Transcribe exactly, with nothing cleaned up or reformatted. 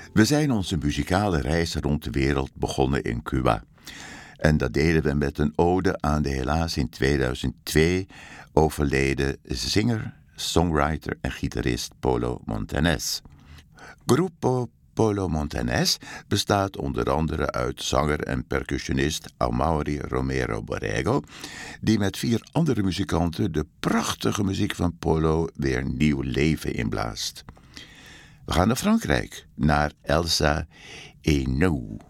We zijn onze muzikale reis rond de wereld begonnen in Cuba. En dat deden we met een ode aan de helaas in tweeduizend twee overleden zinger, songwriter en gitarist Polo Montañez. Grupo Polo Montañez bestaat onder andere uit zanger en percussionist Amaury Romero Borrego, die met vier andere muzikanten de prachtige muziek van Polo weer nieuw leven inblaast. We gaan naar Frankrijk, naar Elsa Hainaut.